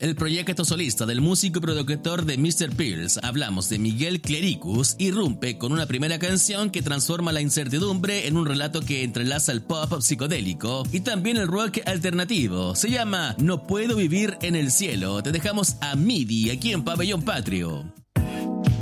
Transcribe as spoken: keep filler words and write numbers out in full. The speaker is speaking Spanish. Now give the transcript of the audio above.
el proyecto solista del músico y productor de míster Pills, hablamos de Miguel Clericus, irrumpe con una primera canción que transforma la incertidumbre en un relato que entrelaza el pop psicodélico y también el rock alternativo. Se llama No puedo vivir en el cielo. Te dejamos a Midi aquí en Pabellón Patrio.